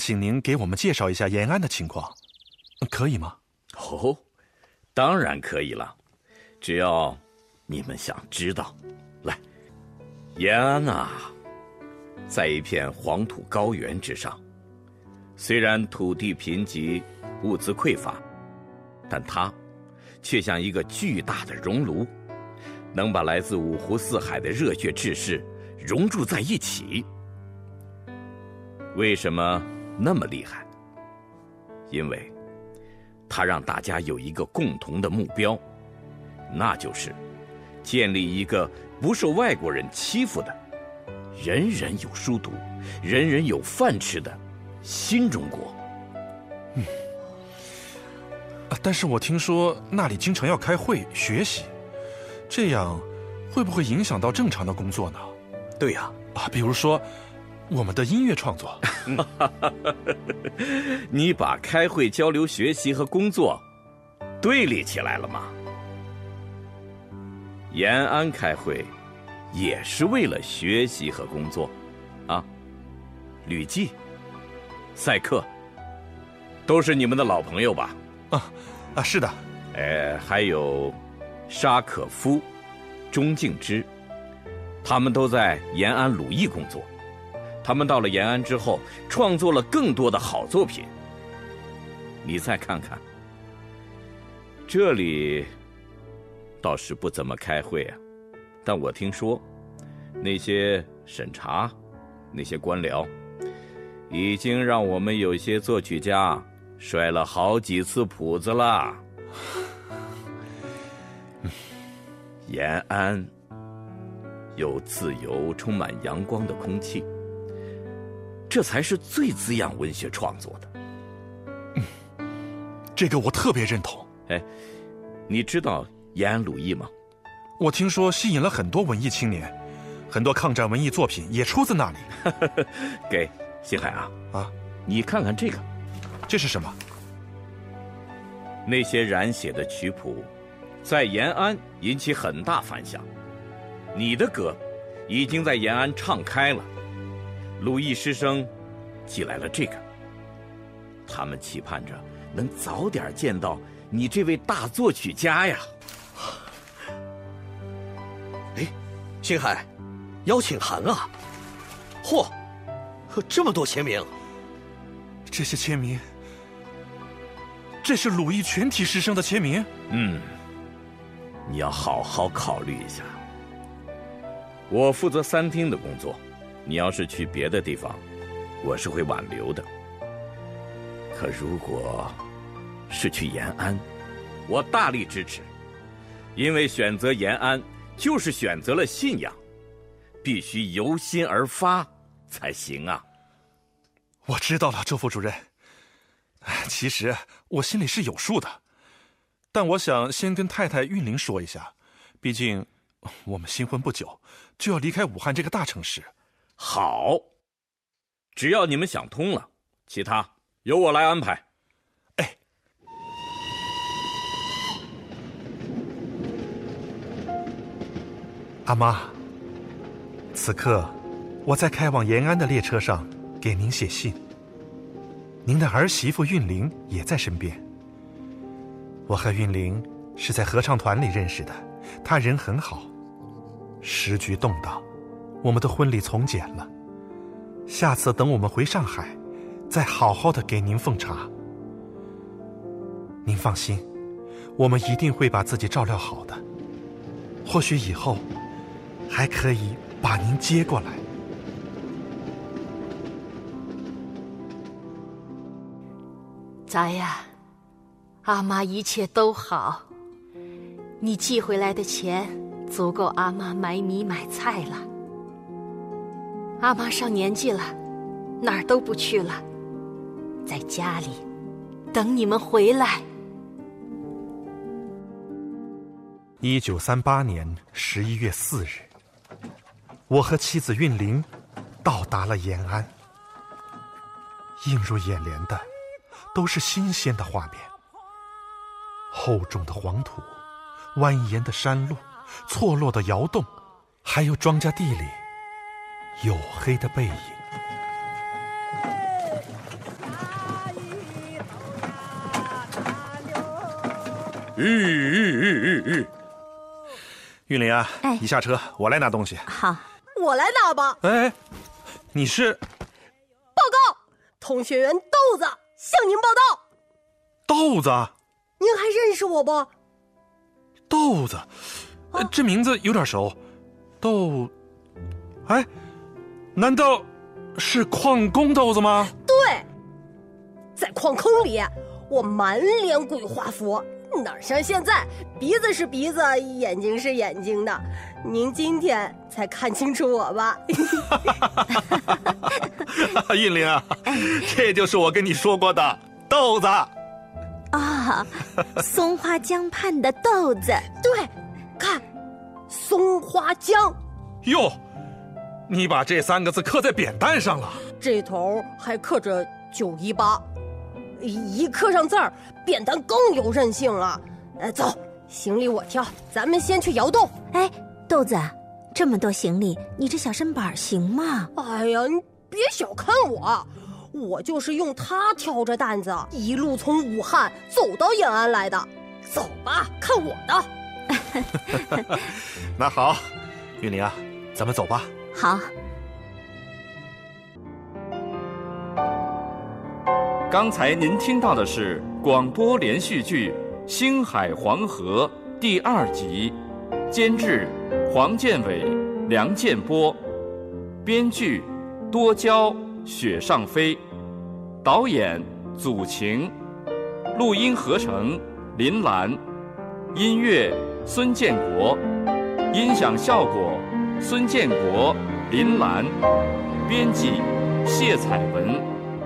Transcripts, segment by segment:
请您给我们介绍一下延安的情况，可以吗？ 哦，当然可以了，只要你们想知道。来，延安啊，在一片黄土高原之上，虽然土地贫瘠，物资匮乏，但它却像一个巨大的熔炉，能把来自五湖四海的热血志士融入在一起。为什么那么厉害？因为它让大家有一个共同的目标，那就是建立一个不受外国人欺负的、人人有书读、人人有饭吃的新中国。 但是我听说那里经常要开会学习，这样会不会影响到正常的工作呢？ 对呀， 比如说我们的音乐创作。 你把开会、交流、学习和工作对立起来了吗？延安开会也是为了学习和工作啊。吕季、赛克都是你们的老朋友吧？ 是的。 还有沙可夫、钟敬之，他们都在延安鲁艺工作。他们到了延安之后，创作了更多的好作品。你再看看，这里倒是不怎么开会啊，但我听说那些审查、那些官僚，已经让我们有些作曲家摔了好几次谱子了。延安有自由、充满阳光的空气，这才是最滋养文学创作的。 这个我特别认同。 你知道延安鲁艺吗？ 我听说吸引了很多文艺青年，很多抗战文艺作品也出自那里。 给星海你看看这个， 这是什么？ 那些染血的曲谱在延安引起很大反响，你的歌已经在延安唱开了。鲁艺师生寄来了这个，他们期盼着能早点见到你这位大作曲家呀。 星海，邀请函啊！嚯，这么多签名！ 这些签名，这是鲁艺全体师生的签名。 你要好好考虑一下。我负责三厅的工作，你要是去别的地方，我是会挽留的。可如果是去延安，我大力支持，因为选择延安就是选择了信仰，必须由心而发才行啊。 我知道了，周副主任。其实我心里是有数的，但我想先跟太太韵玲说一下，毕竟我们新婚不久，就要离开武汉这个大城市。 好，只要你们想通了，其他由我来安排。 阿妈，此刻我在开往延安的列车上给您写信，您的儿媳妇韵玲也在身边。我和韵玲是在合唱团里认识的，她人很好。时局动荡，我们的婚礼从简了，下次等我们回上海，再好好的给您奉茶。您放心，我们一定会把自己照料好的，或许以后还可以把您接过来。 咱呀，阿妈一切都好，你寄回来的钱足够阿妈买米买菜了。阿妈上年纪了，哪儿都不去了，在家里等你们回来。 1938年11月4日，我和妻子韵玲到达了延安。映入眼帘的都是新鲜的画面，厚重的黄土，蜿蜒的山路，错落的窑洞，还有庄稼地里黝黑的背影。 韵玲啊，你下车，我来拿东西。 好， 我来拿吧。 哎，你是？ 报告，同学员豆子向您报道。 豆子， 您还认识我不？ 豆子，这名字有点熟。哎，难道是矿工豆子吗？ 对，在矿坑里，我满脸鬼画符，哪像现在鼻子是鼻子，眼睛是眼睛的。您今天才看清楚我吧？ 韵玲啊，这就是我跟你说过的豆子啊，松花江畔的豆子。 对，看，松花江。 哟，你把这3个字刻在扁担上了。 这头还刻着918，一刻上字儿，扁担更有韧性了。走，行李我挑，咱们先去窑洞。 哎，豆子，这么多行李，你这小身板行吗？ 哎呀，你别小看我就是用它挑着担子，一路从武汉走到延安来的。走吧，看我的。 那好，韵玲啊，咱们走吧。 好。 刚才您听到的是广播连续剧《星海黄河》第2集，监制黄建伟、梁建波，编剧多娇、雪上飞，导演祖晴，录音合成林兰，音乐孙建国，音响效果孙建国、林兰，编辑谢彩文。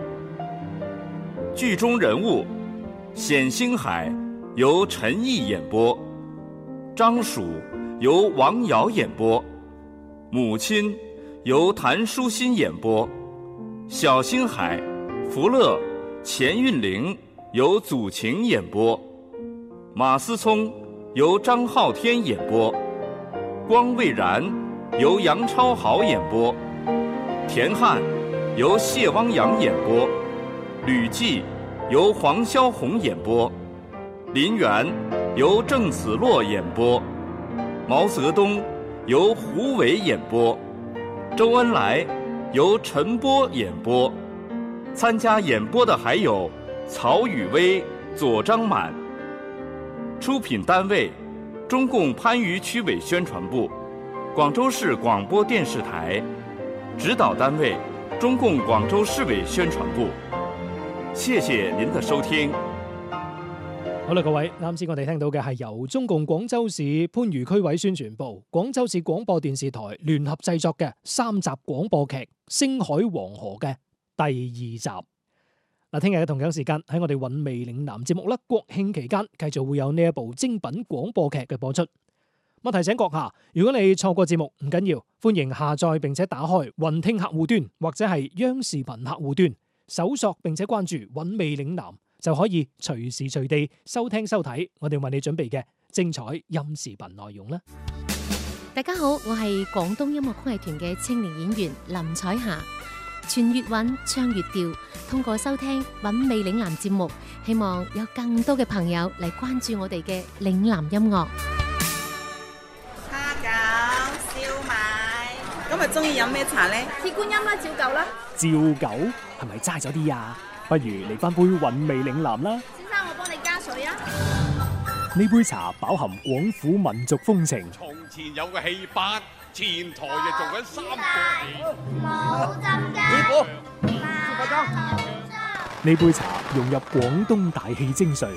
剧中人物冼星海由陈毅演播，张曙由王瑶演播，母亲由谭舒心演播，小星海、福乐、钱韵玲由祖晴演播，马思聪由张浩天演播，光蔚然由杨超豪演播，田汉由谢汪洋演播，吕季由黄霄红演播，林园由郑子洛演播，毛泽东由胡伟演播，周恩来由陈波演播。参加演播的还有曹宇威、左张满。出品单位：中共番禺区委宣传部、广州市广播電視台。指导單位：中共廣州市委宣傳部。謝謝您的收聽。 好啦，各位，啱先我哋聽到嘅係由中共廣州市番禺區委宣傳部、廣州市廣播電視台聯合製作嘅3集廣播劇《星海黃河》嘅第2集。嗱，聽日嘅同樣時間喺我哋韻味嶺南節目啦，國慶期間繼續會有呢一部精品廣播劇嘅播出。我提醒閣下，如果你錯過節目唔緊要，歡迎下載並且打開雲聽客戶端或者係央視頻客戶端，搜索並且關注韻味嶺南，就可以隨時隨地收聽收睇我哋為你準備嘅精彩音視頻內容啦。 大家好，我係廣東音樂曲藝團嘅青年演員林彩霞。傳粵韻，唱粵調，通過收聽韻味嶺南節目，希望有更多嘅朋友嚟關注我哋嘅嶺南音樂。 蝦餃、燒賣，咁啊中意飲咩茶呢？鐵觀音啦，照舊啦。 照舊係咪齋咗啲啊？不如嚟翻杯韻味嶺南啦。 先生，我幫你加水啊。 呢杯茶飽含廣府民族風情。 從前有個戲班。前台就做緊3個冇浸㗎， 呢杯茶融入廣東大氣精髓。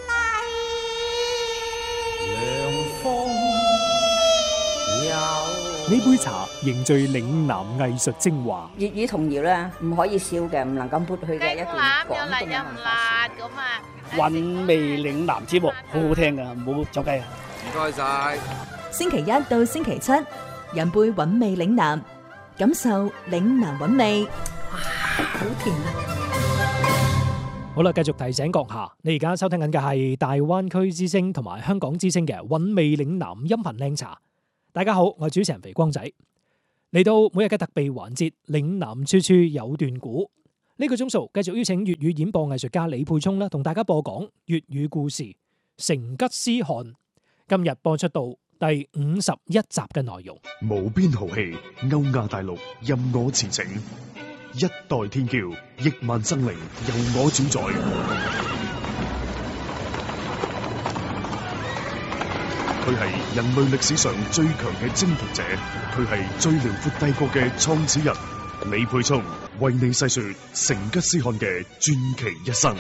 呢杯茶凝聚嶺南藝術精華。 粵語童謠咧，唔可以少嘅，唔能夠抹去嘅一段廣東嘅文化。 韻味嶺南節目好好聽㗎，唔好走雞啊！ 唔該晒。 星期1到星期7。飲杯韻味嶺南，感受嶺南韻味。哇，好甜啊！ 好啦，繼續提醒閣下，你而家收聽緊嘅係大灣區之聲同埋香港之聲嘅韻味嶺南音頻靚茶。大家好，我係主持人肥光仔。嚟到每日嘅特備環節，嶺南處處有段古。呢個鐘數繼續邀請粵語演播藝術家李沛聰啦，同大家播講粵語故事。 成吉思汗。今日播出到第51集嘅內容。 無邊豪氣，歐亞大陸任我馳騁，一代天驕，億萬生靈由我主宰。佢係人類歷史上最強嘅征服者，佢係最遼闊帝國嘅創始人。李沛聰為你細說成吉思汗嘅傳奇一生。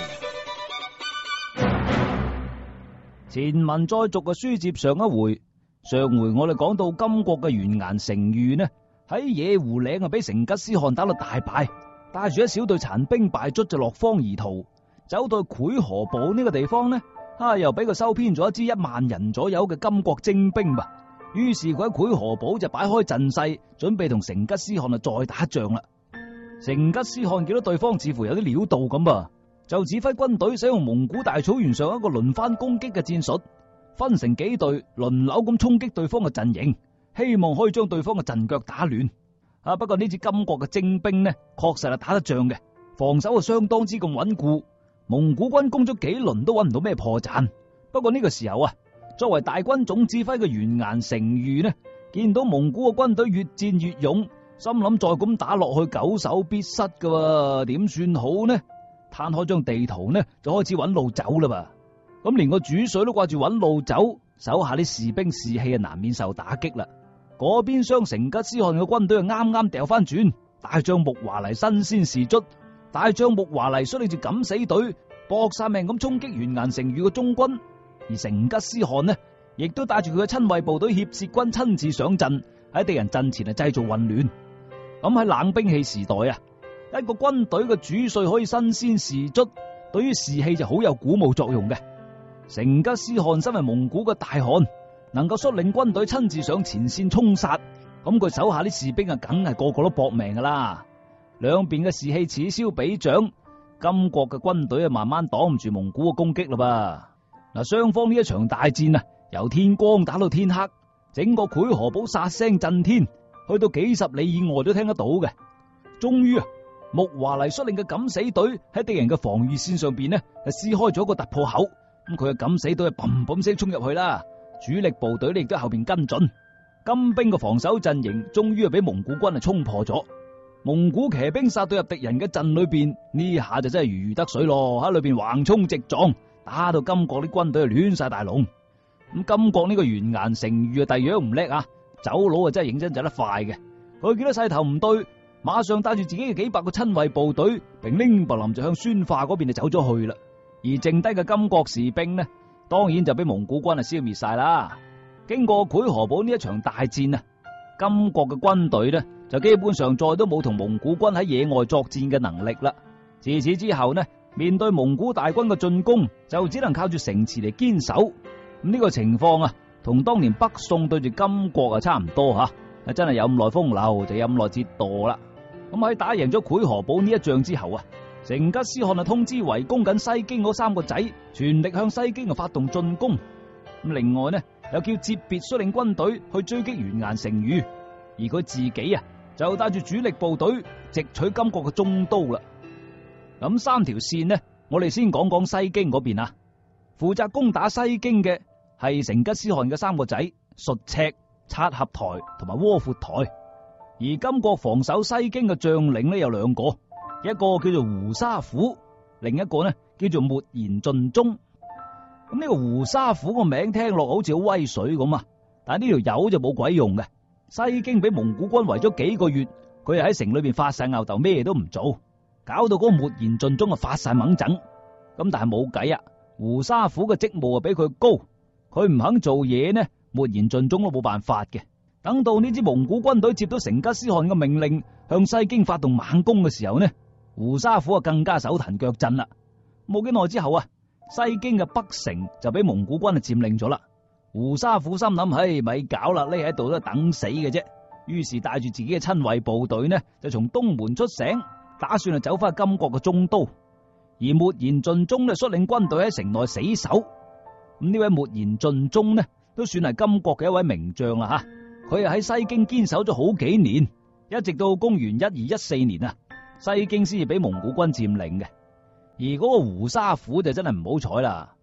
前文再續嘅書接上一回，我哋講到金國嘅完顏成譽呢，喺野狐嶺俾成吉思汗打到大敗，帶住一小隊殘兵敗卒就落荒而逃，走到會河堡呢個地方呢，又俾佢收編咗一支1萬人左右嘅金國精兵吧。於是佢喺會河堡就擺開陣勢，準備同成吉思汗再打仗啦。成吉思汗見到對方似乎有啲料到咁啊，就指揮軍隊使用蒙古大草原上一個輪番攻擊嘅戰術，分成幾隊輪流咁衝擊對方嘅陣營，希望可以將對方嘅陣腳打亂。不過呢支金國嘅精兵呢，確實係打得仗嘅，防守係相當之咁穩固。蒙古軍攻咗幾輪都揾唔到咩破綻。不過呢個時候啊，作為大軍總指揮嘅完顏成譽呢，見到蒙古嘅軍隊越戰越勇，心諗再咁打落去久守必失噶，點算好呢？攤開張地圖呢，就開始揾路走啦噃。咁連個主帥都掛住揾路走，手下啲士兵士氣啊難免受打擊啦。嗰邊廂成吉思汗嘅軍隊啊啱啱掉翻轉，大將木華黎身先士卒，大將木華黎率領住敢死隊搏晒命咁衝擊完顏成譽嘅中軍，而成吉思汗呢亦都帶住佢嘅親衛部隊協薛軍親自上陣，喺敵人陣前啊製造混亂。咁喺冷兵器時代啊，一個軍隊嘅主帥可以身先士卒，對於士氣就好有鼓舞作用嘅。成吉思汗身為蒙古嘅大汗，能夠率領軍隊親自上前線衝殺，咁佢手下啲士兵啊，梗係個個都搏命噶啦。兩邊嘅士氣此消彼長，金國嘅軍隊啊慢慢擋唔住蒙古嘅攻擊啦噃。嗱，雙方呢一場大戰啊，由天光打到天黑，整個會河堡殺聲震天，去到幾十里以外都聽得到嘅。終於啊，木華黎率領嘅敢死隊喺敵人嘅防禦線上邊呢，係撕開咗一個突破口。咁佢嘅敢死隊係砰砰聲衝入去啦，主力部隊呢亦都喺後邊跟進。金兵嘅防守陣營終於係俾蒙古軍啊衝破咗。蒙古騎兵殺到入敵人嘅陣裏邊，呢下就真係如魚得水咯，喺裏邊橫衝直撞，打到金國啲軍隊亂晒大龍。咁金國呢個完顏成譽啊，第樣唔叻啊，走佬啊真係認真走得快嘅。佢見到勢頭唔對，馬上帶住自己嘅幾百個親衛部隊，平拎白林就向宣化嗰邊就走咗去啦。而剩低嘅金國士兵呢，當然就俾蒙古軍啊消滅晒啦。經過會河堡呢一場大戰啊，金國嘅軍隊呢就基本上再都冇同蒙古軍喺野外作戰嘅能力啦。自此之後呢，面對蒙古大軍嘅進攻，就只能靠住城池嚟堅守。咁呢個情況啊，同當年北宋對住金國啊差唔多吓，真係有咁耐風流就有咁耐折墮啦。咁喺打贏咗會河堡呢一仗之後啊，成吉思汗啊通知圍攻緊西京嗰3個仔，全力向西京啊發動進攻。咁另外呢，又叫哲別率領軍隊去追擊完顏成譽，而佢自己啊就帶住主力部隊直取金國嘅中都啦。咁3條線呢，我哋先講講西京嗰邊啊。負責攻打西京嘅係成吉思汗嘅3個仔術赤、察合台同埋窩闊台，而金國防守西京嘅將領呢有2個。一個叫做胡沙虎，另一個呢叫做沒延盡忠。咁呢個胡沙虎個名聽落好似好威水咁啊，但係呢條友就冇鬼用嘅。西京俾蒙古軍圍咗幾個月，佢又喺城裏邊發晒吽哣，咩都唔做，搞到嗰個沒延盡忠啊發晒猛整。咁但係冇計啊，胡沙虎嘅職務啊比佢高，佢唔肯做嘢呢，沒延盡忠都冇辦法嘅。等到呢支蒙古軍隊接到成吉思汗嘅命令，向西京發動猛攻嘅時候呢，胡沙虎啊更加手騰腳震啦。冇幾耐之後啊，西京嘅北城就俾蒙古軍啊佔領咗啦。胡沙虎心諗，唉，咪搞啦，匿喺度都係等死嘅啫。於是帶住自己嘅親衛部隊呢，就從東門出城，打算啊走翻金國嘅中都。而沒延盡忠呢，率領軍隊喺城內死守。咁呢位沒延盡忠呢，都算係金國嘅一位名將啦吓。佢又喺西京堅守咗好幾年，一直到公元1214年啊，西京先至俾蒙古軍佔領嘅。而嗰個胡沙虎就真係唔好彩啦，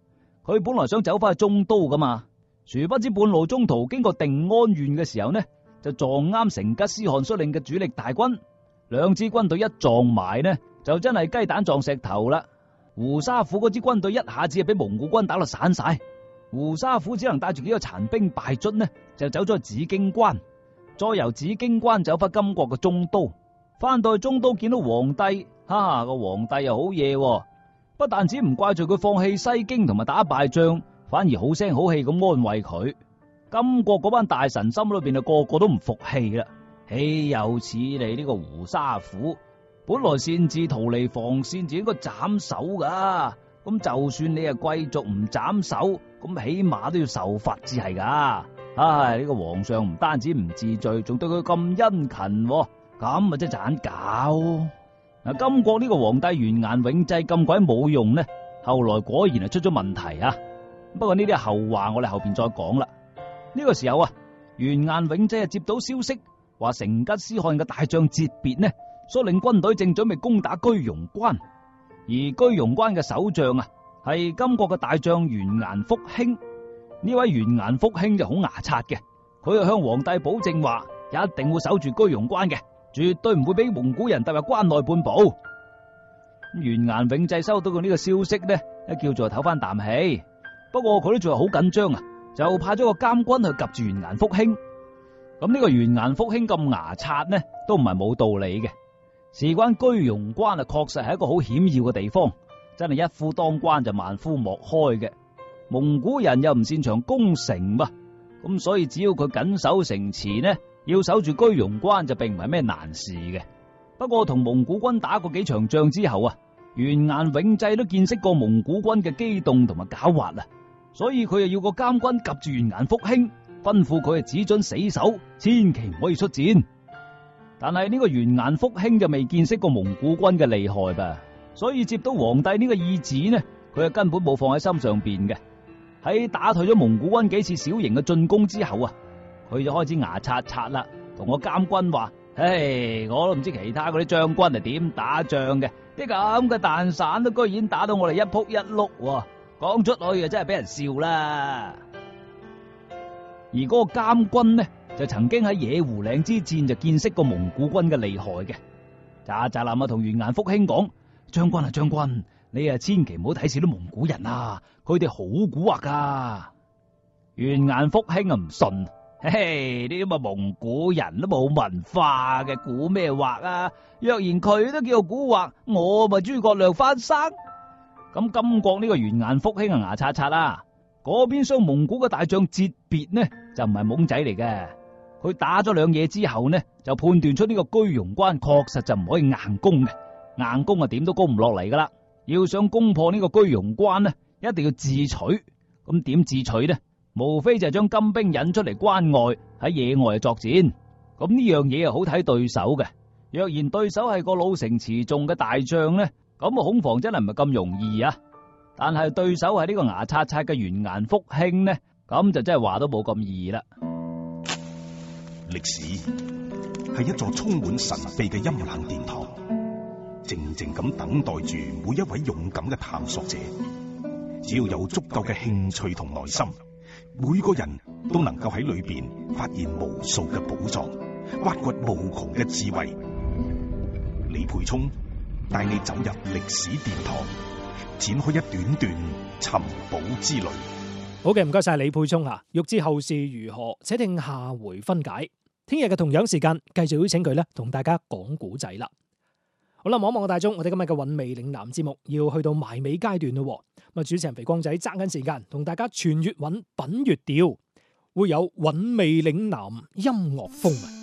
佢本來想走翻去中都噶嘛，殊不知半路中途經過定安縣嘅時候呢，就撞啱成吉思汗率領嘅主力大軍，兩支軍隊一撞埋呢，就真係雞蛋撞石頭啦。胡沙虎嗰支軍隊一下子就俾蒙古軍打到散晒，胡沙虎只能帶住幾個殘兵敗卒呢，就走咗去紫荊關，再由紫荊關走翻金國嘅中都。翻到去中都見到皇帝，個皇帝又好嘢，不但止唔怪罪佢放棄西京同埋打敗仗，反而好聲好氣咁安慰佢。金國嗰班大臣心裏邊啊，個個都唔服氣啦。豈有此理！呢個胡沙虎本來擅自逃離防線就應該斬首噶，咁就算你係貴族唔斬首，咁起碼都要受罰至係噶。呢個皇上唔單止唔治罪，仲對佢咁殷勤，咁啊真係盞搞。金國呢個皇帝完顏永濟咁鬼冇用呢，後來果然係出咗問題啊。不過呢啲後話我哋後邊再講啦。呢個時候啊，完顏永濟接到消息，話成吉思汗嘅大將哲別呢，率領軍隊正準備攻打居庸關，而居庸關嘅守將啊係金國嘅大將完顏復興。呢位完顏復興就好牙擦嘅，佢就向皇帝保證話一定會守住居庸關嘅，絕對唔會俾蒙古人踏入關內半步。完顏永濟收到佢呢個消息呢，叫做唞翻啖氣。不過佢都仲係好緊張啊，就派咗個監軍去及住完顏復興。咁呢個完顏復興咁牙擦呢，都唔係冇道理嘅。事關居庸關啊，確實係一個好險要嘅地方，真係一夫當關就萬夫莫開嘅。蒙古人又唔擅長攻城嘛，咁所以只要佢緊守城池呢，要守住居庸關就並唔係咩難事嘅。不過同蒙古軍打過幾場仗之後啊，完顏永濟都見識過蒙古軍嘅機動同埋狡猾啊，所以佢又要個監軍及住完顏復興，吩咐佢只准死守，千祈唔可以出戰。但係呢個完顏復興就未見識過蒙古軍嘅厲害吧，所以接到皇帝呢個意旨呢，佢就根本冇放喺心上邊嘅。喺打退咗蒙古軍幾次小型嘅進攻之後啊，佢就開始牙擦擦啦，同我監軍話：我都唔知其他嗰啲將軍係點打仗嘅，啲咁嘅蛋散都居然打到我哋一仆一碌，講出去啊真係俾人笑啦。而嗰個監軍呢，就曾經喺野狐嶺之戰就見識過蒙古軍嘅厲害嘅，咋咋林啊同完顏復興講：將軍啊將軍，你啊千祈唔好睇小啲蒙古人啊，佢哋好蠱惑噶。完顏復興啊唔信，呢啲咁嘅蒙古人都冇文化嘅，蠱咩惑啊？若然佢都叫蠱惑，我咪諸葛亮翻生。咁金國呢個完顏復興啊牙擦擦啦，嗰邊廂蒙古嘅大將哲別呢就唔係懵仔嚟嘅，佢打咗兩嘢之後呢，就判斷出呢個居庸關確實就唔可以硬攻嘅，硬攻啊點都攻唔落嚟噶啦。要想攻破呢個居庸關呢，一定要智取。咁點智取呢？無非就係將金兵引出嚟關外，喺野外作戰。咁呢樣嘢啊好睇對手嘅。若然對手係個老成持重嘅大將呢，咁啊恐防真係唔係咁容易啊。但係對手係呢個牙擦擦嘅完顏復興呢，咁就真係話都冇咁易啦。 歷史係一座充滿神秘嘅陰冷殿堂，靜靜咁等待住每一位勇敢嘅探索者。只要有足夠嘅興趣同耐心，每個人都能夠喺裏邊發現無數嘅寶藏，挖掘無窮嘅智慧。李培聰帶你走入歷史殿堂，展開一段段尋寶之旅。 好嘅，唔該晒李沛聰啊！欲知後事如何，且聽下回分解。聽日嘅同樣時間，繼續邀請佢咧，同大家講古仔啦。好啦，望一望個大鐘，我哋今日嘅韻味嶺南節目要去到埋尾階段咯。咁啊，主持人肥光仔揸緊時間，同大家全粵韻品粵調，會有韻味嶺南音樂風啊！